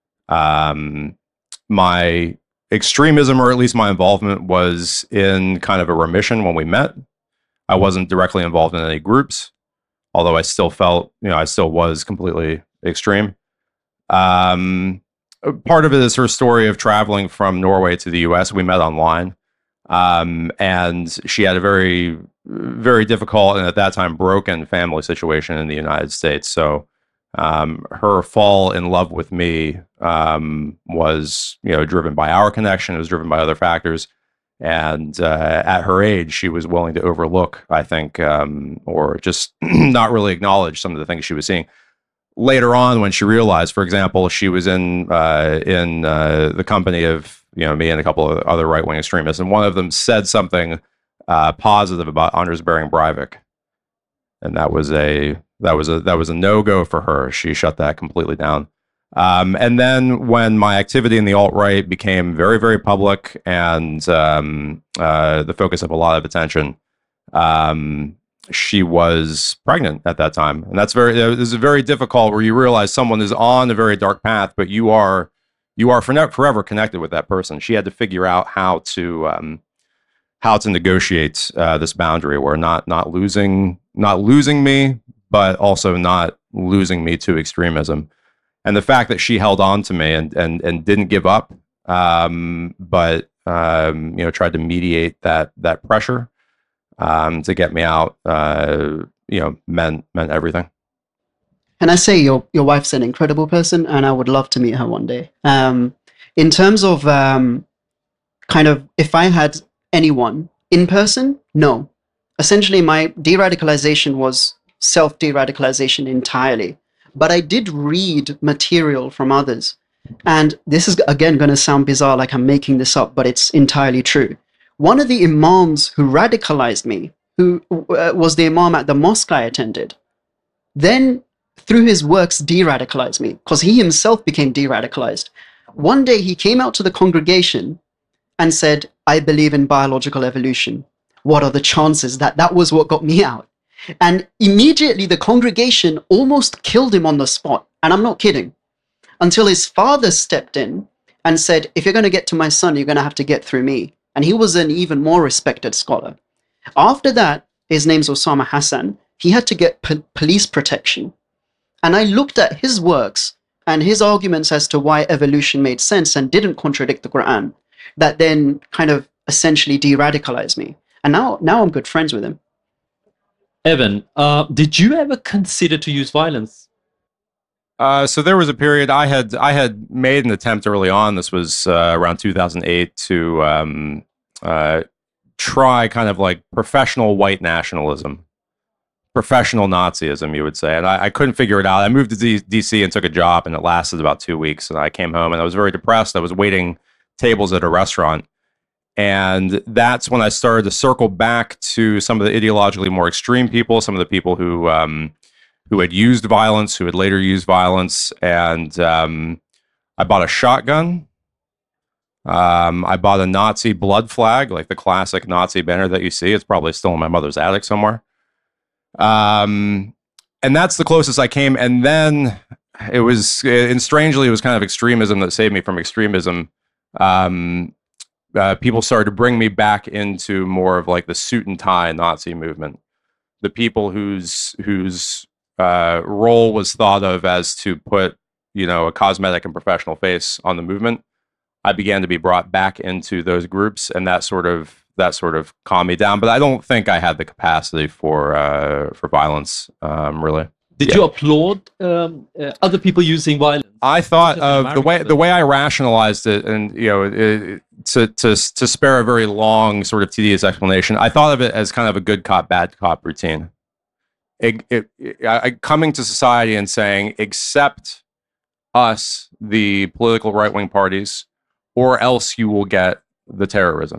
Speaker 1: um, my extremism, or at least my involvement, was in kind of a remission when we met. I wasn't directly involved in any groups, although I still felt, you know, I still was completely extreme. Um, part of it is her story of traveling from Norway to the U S. We met online, um, and she had a very, very difficult and at that time broken family situation in the United States. So um, her fall in love with me um, was, you know, driven by our connection. It was driven by other factors. And uh, at her age, she was willing to overlook, I think, um, or just not really acknowledge some of the things she was seeing. Later on, when she realized, for example, she was in uh, in uh, the company of, you know, me and a couple of other right wing extremists, and one of them said something uh, positive about Anders Behring Breivik, and that was a that was a that was a no go for her. She shut that completely down. Um, and then when my activity in the alt-right became very, very public and um, uh, the focus of a lot of attention, um, she was pregnant at that time. And that's very, it was very difficult where you realize someone is on a very dark path, but you are, you are forever connected with that person. She had to figure out how to, um, how to negotiate uh, this boundary where not, not losing, not losing me, but also not losing me to extremism. And the fact that she held on to me and and and didn't give up, um, but um, you know, tried to mediate that that pressure um, to get me out, uh, you know, meant meant everything.
Speaker 3: And I say your your wife's an incredible person, and I would love to meet her one day. Um, in terms of um, kind of if I had anyone in person, no. Essentially, my de-radicalization was self de-radicalization entirely. But I did read material from others. And this is, again, going to sound bizarre, like I'm making this up, but it's entirely true. One of the imams who radicalized me, who uh, was the imam at the mosque I attended, then through his works de-radicalized me, because he himself became de-radicalized. One day he came out to the congregation and said, "I believe in biological evolution. What are the chances?" That that was what got me out. And immediately the congregation almost killed him on the spot. And I'm not kidding. Until his father stepped in and said, "If you're going to get to my son, you're going to have to get through me." And he was an even more respected scholar. After that, his name's Osama Hassan. He had to get po- police protection. And I looked at his works and his arguments as to why evolution made sense and didn't contradict the Quran. That then kind of essentially de-radicalized me. And now, now I'm good friends with him.
Speaker 2: Evan, uh, did you ever consider to use violence?
Speaker 1: Uh, so there was a period I had I had made an attempt early on. This was uh, around two thousand eight to um, uh, try kind of like professional white nationalism, professional Nazism, you would say. And I, I couldn't figure it out. I moved to D- DC and took a job, and it lasted about two weeks. And I came home, and I was very depressed. I was waiting tables at a restaurant. And that's when I started to circle back to some of the ideologically more extreme people, some of the people who um, who had used violence, who had later used violence. And um, I bought a shotgun. Um, I bought a Nazi blood flag, like the classic Nazi banner that you see. It's probably still in my mother's attic somewhere. Um, and that's the closest I came. And then it was, and strangely, it was kind of extremism that saved me from extremism. Um, uh, people started to bring me back into more of like the suit and tie Nazi movement. The people whose whose uh, role was thought of as to put, you know, a cosmetic and professional face on the movement. I began to be brought back into those groups, and that sort of that sort of calmed me down. But I don't think I had the capacity for uh, for violence, um, really.
Speaker 2: Did
Speaker 1: Yeah.
Speaker 2: you applaud um, uh, other people using violence?
Speaker 1: I thought
Speaker 2: Just in
Speaker 1: of the way
Speaker 2: America,
Speaker 1: the way I rationalized it, and you know, it, to to to spare a very long, sort of tedious explanation. I thought of it as kind of a good cop, bad cop routine. It, it, it, I, coming to society and saying, accept us, the political right wing parties, or else you will get the terrorism.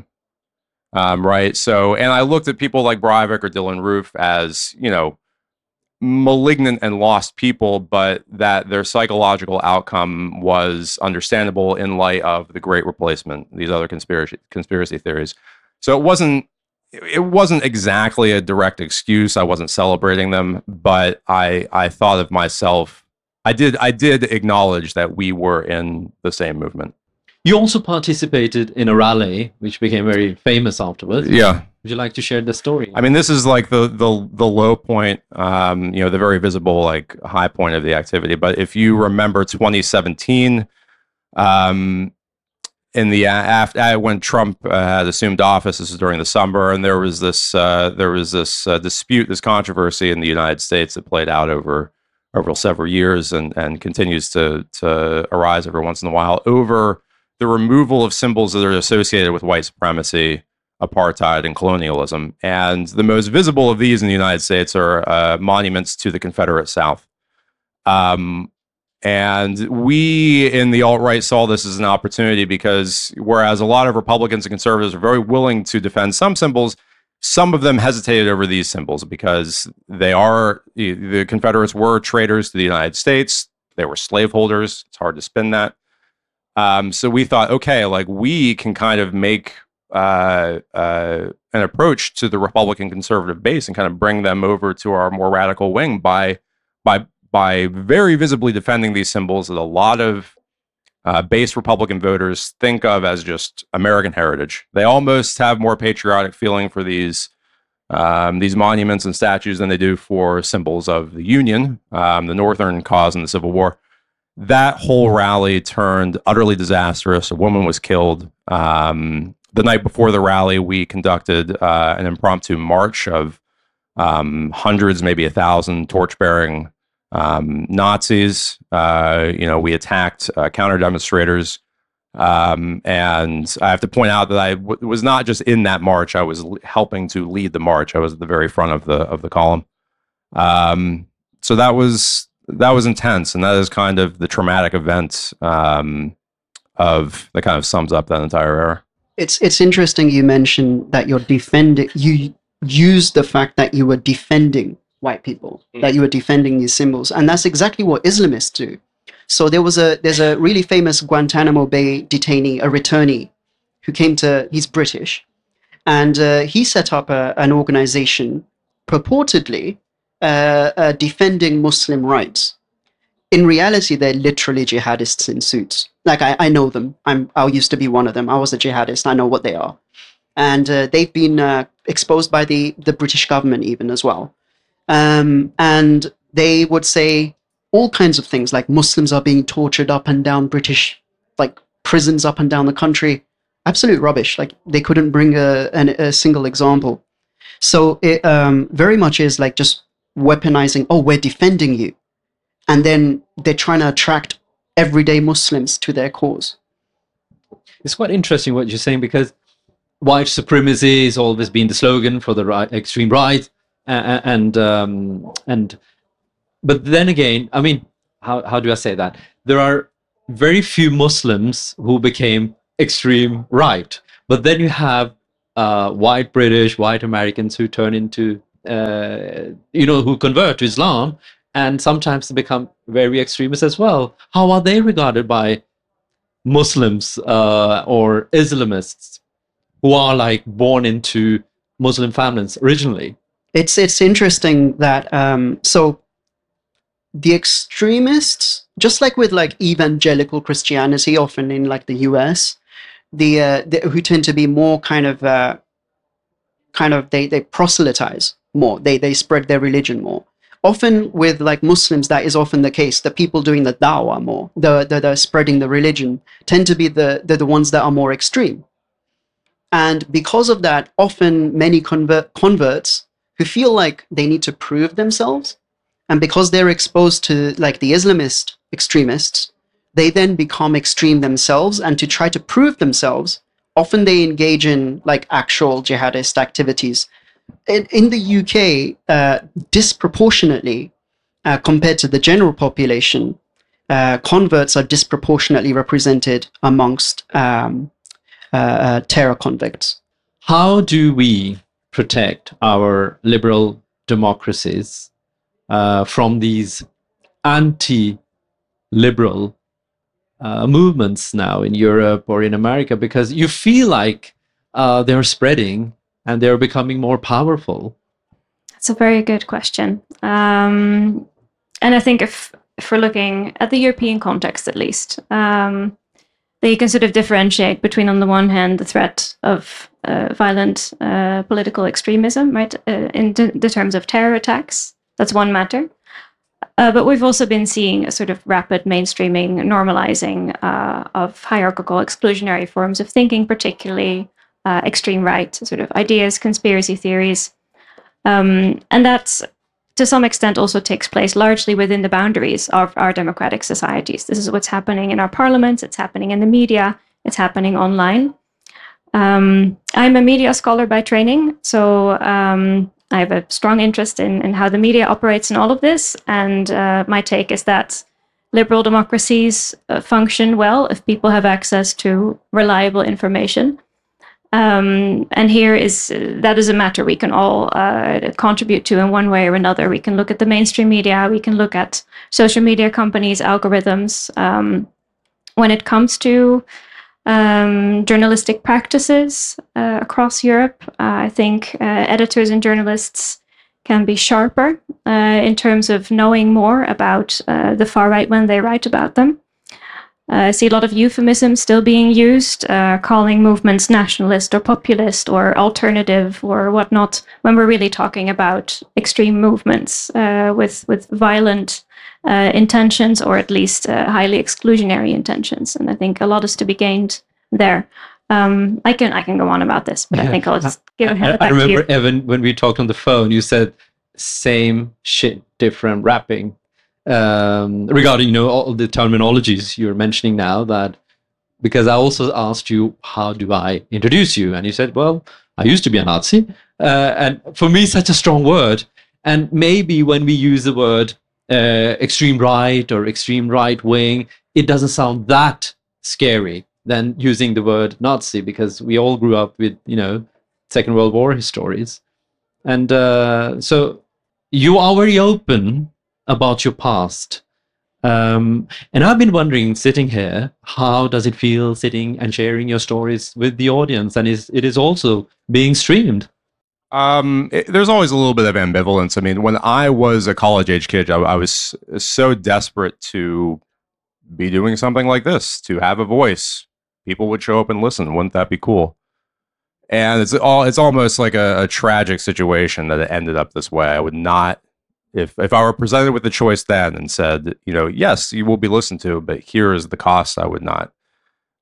Speaker 1: Um, right. So, and I looked at people like Breivik or Dylan Roof as, you know, malignant and lost people, but that their psychological outcome was understandable in light of the Great Replacement, these other conspiracy conspiracy theories. So it wasn't it wasn't exactly a direct excuse. I wasn't celebrating them, but I I thought of myself. I did I did acknowledge that we were in the same movement.
Speaker 2: You also participated in a rally, which became very famous afterwards.
Speaker 1: Yeah.
Speaker 2: Would you like to share the story?
Speaker 1: I mean, this is like the the the low point, um, you know, the very visible like high point of the activity. But if you remember twenty seventeen, um, in the after when Trump uh, had assumed office, this is during the summer, and there was this uh, there was this uh, dispute, this controversy in the United States that played out over over several years and and continues to to arise every once in a while over the removal of symbols that are associated with white supremacy, apartheid, and colonialism. And the most visible of these in the United States are uh, monuments to the Confederate South. Um, and we in the alt-right saw this as an opportunity because whereas a lot of Republicans and conservatives are very willing to defend some symbols, some of them hesitated over these symbols because they are, the Confederates were traitors to the United States. They were slaveholders. It's hard to spin that. Um, so we thought, okay, like we can kind of make uh, uh, an approach to the Republican conservative base and kind of bring them over to our more radical wing by by by very visibly defending these symbols that a lot of uh, base Republican voters think of as just American heritage. They almost have more patriotic feeling for these um, these monuments and statues than they do for symbols of the Union, um, the Northern cause in the Civil War. That whole rally turned utterly disastrous. A woman was killed. Um, the night before the rally, we conducted uh, an impromptu march of um, hundreds, maybe a thousand torch-bearing um, Nazis. Uh, you know, we attacked uh, counter-demonstrators. Um, and I have to point out that I w- was not just in that march. I was l- helping to lead the march. I was at the very front of the of the column. Um, so that was... That was intense, and that is kind of the traumatic event um, of that kind of sums up that entire era.
Speaker 3: It's it's interesting you mentioned that you're defending. You used the fact that you were defending white people, mm. that you were defending these symbols, and that's exactly what Islamists do. So there was a there's a really famous Guantanamo Bay detainee, a returnee, who came to. He's British, and uh, he set up a, an organization purportedly. Uh, uh, defending Muslim rights. In reality, they're literally jihadists in suits. Like I, I know them. I'm. I used to be one of them. I was a jihadist. I know what they are, and uh, they've been uh, exposed by the the British government even as well. Um, and they would say all kinds of things like Muslims are being tortured up and down British like prisons up and down the country. Absolute rubbish. Like they couldn't bring a, an, a single example. So it um, very much is like just weaponizing, oh, we're defending you. And then they're trying to attract everyday Muslims to their cause.
Speaker 2: It's quite interesting what you're saying, because white supremacy has always been the slogan for the right, extreme right, and and, um, and but then again, I mean, how how do I say that? There are very few Muslims who became extreme right, but then you have uh, white British, white Americans who turn into uh, you know, who convert to Islam, and sometimes they become very extremist as well. How are they regarded by Muslims uh, or Islamists who are like born into Muslim families originally?
Speaker 3: It's it's interesting that um, so the extremists, just like with like evangelical Christianity, often in like the U S, the, uh, the who tend to be more kind of uh, kind of they they proselytize more. They they spread their religion more. Often with like Muslims, that is often the case. The people doing the da'wah more, the the, the spreading the religion, tend to be the, the the ones that are more extreme. And because of that, often many convert, converts who feel like they need to prove themselves, and because they're exposed to like the Islamist extremists, they then become extreme themselves. And to try to prove themselves, often they engage in like actual jihadist activities. In, in the U K, uh, disproportionately, uh, compared to the general population, uh, converts are disproportionately represented amongst um, uh, uh, terror convicts.
Speaker 2: How do we protect our liberal democracies uh, from these anti-liberal uh, movements now in Europe or in America? Because you feel like uh, they're spreading and they're becoming more powerful.
Speaker 4: That's a very good question. Um, and I think if, if we're looking at the European context, at least, um, they can sort of differentiate between, on the one hand, the threat of uh, violent uh, political extremism, right, uh, in d- the terms of terror attacks. That's one matter. Uh, but we've also been seeing a sort of rapid mainstreaming, normalizing uh, of hierarchical exclusionary forms of thinking, particularly uh, extreme right sort of ideas, conspiracy theories. Um, and that's, to some extent, also takes place largely within the boundaries of our democratic societies. This is what's happening in our parliaments, it's happening in the media, it's happening online. Um, I'm a media scholar by training, so um, I have a strong interest in, in how the media operates in all of this. And uh, my take is that liberal democracies uh, function well if people have access to reliable information. Um, and here is, uh, that is a matter we can all uh, contribute to in one way or another. We can look at the mainstream media, we can look at social media companies, algorithms. Um, when it comes to um, journalistic practices uh, across Europe, uh, I think uh, editors and journalists can be sharper uh, in terms of knowing more about uh, the far right when they write about them. Uh, I see a lot of euphemisms still being used, uh, calling movements nationalist or populist or alternative or whatnot, when we're really talking about extreme movements uh, with, with violent uh, intentions, or at least uh, highly exclusionary intentions. And I think a lot is to be gained there. Um, I can I can go on about this, but yeah. I think I'll just give it back
Speaker 2: I, I remember,
Speaker 4: to you.
Speaker 2: Evan, when we talked on the phone, you said same shit, different wrapping. Um, regarding, you know, all the terminologies you're mentioning now, that because I also asked you, how do I introduce you? And you said, well, I used to be a Nazi. Uh, and for me, such a strong word. And maybe when we use the word uh, extreme right or extreme right wing, it doesn't sound that scary than using the word Nazi, because we all grew up with, you know, Second World War stories. And uh, so you are very open about your past. Um, and I've been wondering, sitting here, how does it feel sitting and sharing your stories with the audience? And is it is also being streamed?
Speaker 1: Um, it, there's always a little bit of ambivalence. I mean, when I was a college-age kid, I, I was so desperate to be doing something like this, to have a voice. People would show up and listen. Wouldn't that be cool? And it's all it's almost like a, a tragic situation that it ended up this way. I would not, if if I were presented with the choice then and said, you know, yes, you will be listened to, but here is the cost, I would not.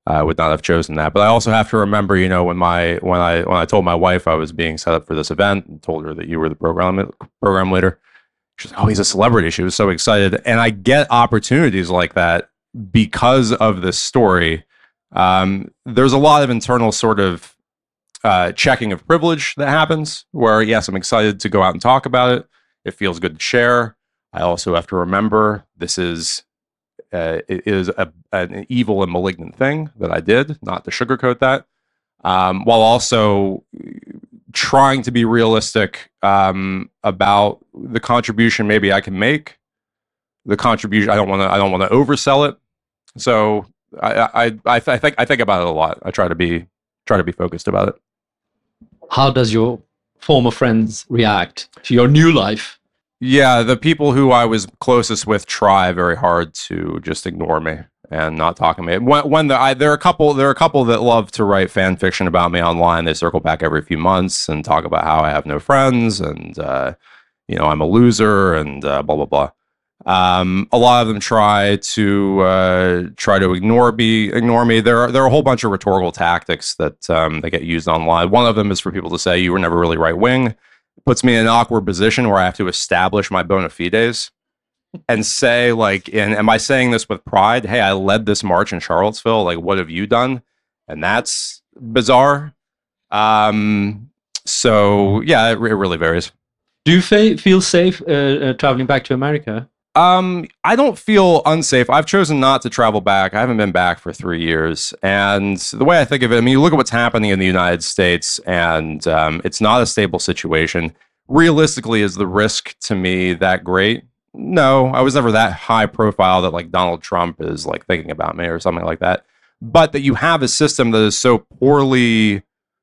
Speaker 1: I would not have chosen that. But I also have to remember, you know, when my when I when I told my wife I was being set up for this event and told her that you were the program program leader, she's like, "Oh, he's a celebrity." She was so excited, and I get opportunities like that because of this story. Um, there's a lot of internal sort of uh, checking of privilege that happens. Where yes, I'm excited to go out and talk about it. It feels good to share. I also have to remember this is. Uh, it is a, an evil and malignant thing that I did, not to sugarcoat that, um, while also trying to be realistic um, about the contribution maybe I can make. The contribution I don't want to I don't want to oversell it. So I I, I, I think I think about it a lot. I try to be try to be focused about it.
Speaker 2: How does your former friends react to your new life?
Speaker 1: Yeah, the people who I was closest with try very hard to just ignore me and not talk to me. When, when the, I, there are a couple, there are a couple that love to write fan fiction about me online. They circle back every few months and talk about how I have no friends and uh, you know I'm a loser and uh, blah blah blah. Um, a lot of them try to uh, try to ignore me. Ignore me. There are there are a whole bunch of rhetorical tactics that um, that get used online. One of them is for people to say you were never really right wing. Puts me in an awkward position where I have to establish my bona fides and say, like, and am I saying this with pride? Hey, I led this march in Charlottesville. Like, what have you done? And that's bizarre. Um, so yeah, it, it really varies.
Speaker 2: Do you fa- feel safe uh, uh, traveling back to America?
Speaker 1: Um, I don't feel unsafe. I've chosen not to travel back. I haven't been back for three years. And the way I think of it, I mean, you look at what's happening in the United States, and um, it's not a stable situation. Realistically, is the risk to me that great? No, I was never that high profile that like Donald Trump is like thinking about me or something like that. But that you have a system that is so poorly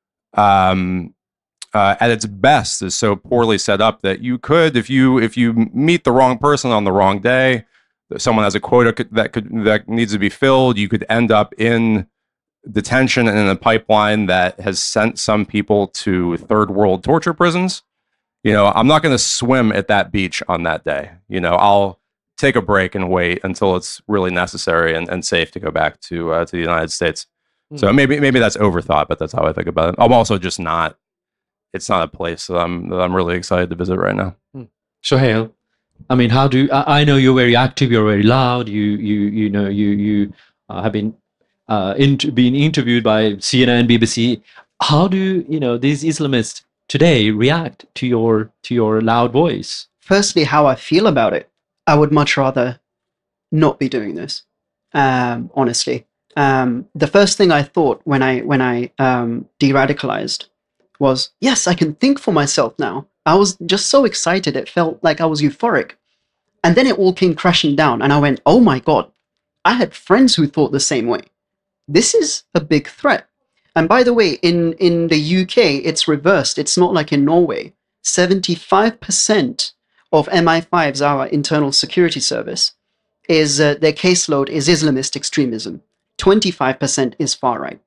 Speaker 1: um Uh, at its best is so poorly set up that you could, if you if you meet the wrong person on the wrong day, someone has a quota could, that could that needs to be filled, you could end up in detention and in a pipeline that has sent some people to third world torture prisons. You know, I'm not going to swim at that beach on that day. You know, I'll take a break and wait until it's really necessary and, and safe to go back to uh, to the United States. Mm. So maybe maybe that's overthought, but that's how I think about it. I'm also just not. It's not a place that I'm that I'm really excited to visit right now.
Speaker 2: Sohail, I mean, how do I, I know you're very active, you're very loud. You you you know you you uh, have been uh, in, being interviewed by C N N, B B C. How do you know these Islamists today react to your to your loud voice?
Speaker 3: Firstly, how I feel about it. I would much rather not be doing this. Um, honestly, um, the first thing I thought when I when I um, de-radicalized was, yes, I can think for myself now. I was just so excited. It felt like I was euphoric. And then it all came crashing down. And I went, oh my God, I had friends who thought the same way. This is a big threat. And by the way, in, in the U K, it's reversed. It's not like in Norway. seventy-five percent of M I five's, our internal security service, is uh, their caseload is Islamist extremism. twenty-five percent is far right.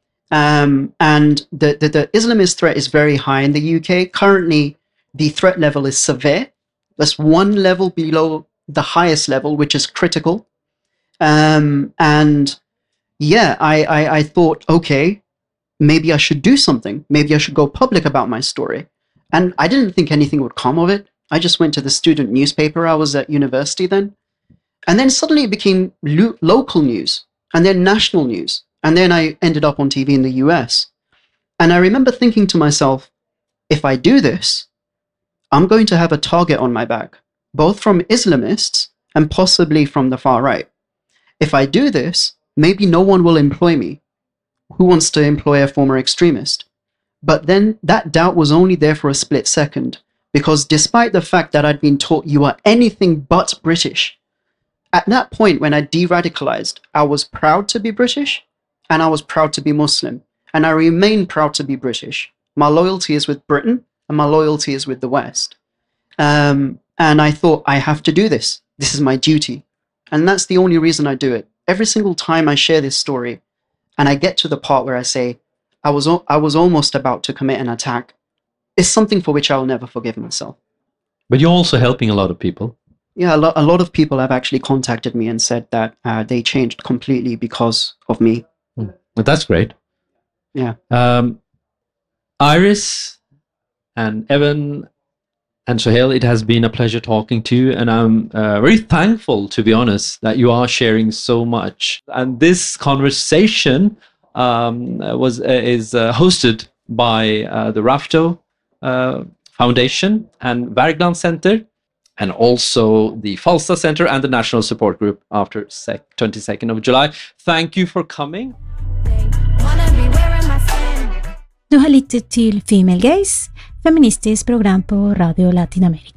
Speaker 3: Um, and the, the, the Islamist threat is very high in the U K. Currently, the threat level is severe. That's one level below the highest level, which is critical. Um, and yeah, I, I, I thought, okay, maybe I should do something. Maybe I should go public about my story. And I didn't think anything would come of it. I just went to the student newspaper. I was at university then. And then suddenly it became lo- local news and then national news. And then I ended up on T V in the U S. And I remember thinking to myself, if I do this, I'm going to have a target on my back, both from Islamists and possibly from the far right. If I do this, maybe no one will employ me. Who wants to employ a former extremist? But then that doubt was only there for a split second, because despite the fact that I'd been taught you are anything but British, at that point when I de-radicalized, I was proud to be British and I was proud to be Muslim. And I remain proud to be British. My loyalty is with Britain and my loyalty is with the West. Um, and I thought, I have to do this. This is my duty. And that's the only reason I do it. Every single time I share this story and I get to the part where I say, I was, o- I was almost about to commit an attack, it's something for which I will never forgive myself.
Speaker 2: But you're also helping a lot of people.
Speaker 3: Yeah, a, lo- a lot of people have actually contacted me and said that uh, they changed completely because of me.
Speaker 2: Hmm. But that's great.
Speaker 3: Yeah.
Speaker 2: Um, Iris and Evan and Sohail, it has been a pleasure talking to you, and I'm uh, very thankful, to be honest, that you are sharing so much. And this conversation um, was uh, is uh, hosted by uh, the Rafto uh, Foundation and Wergeland Center, and also the Falstad Center and the National Support Group after sec- twenty-second of July. Thank you for coming.
Speaker 5: Du har lyttet til Female Gaze, feministisk program på Radio Latin Amerika.